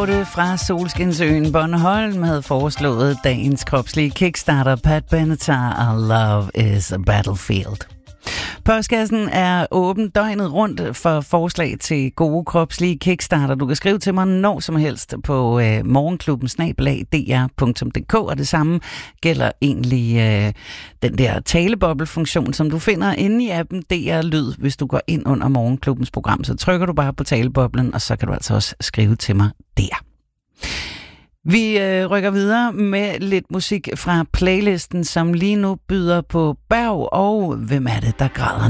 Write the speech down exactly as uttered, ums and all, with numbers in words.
otte fra Solskinsøen Bornholm havde foreslået dagens kropslige kickstarter Pat Benatar og Love is a Battlefield. Postkassen er åben døgnet rundt for forslag til gode kropslige kickstarter. Du kan skrive til mig når som helst på øh, morgenklubben snabel-a d r punktum d k, og det samme gælder egentlig øh, den der taleboblefunktion, som du finder inde i appen D R Lyd. Hvis du går ind under morgenklubbens program, så trykker du bare på taleboblen, og så kan du altså også skrive til mig der. Vi øh, rykker videre med lidt musik fra playlisten, som lige nu byder på Berg, og hvem er det, der græder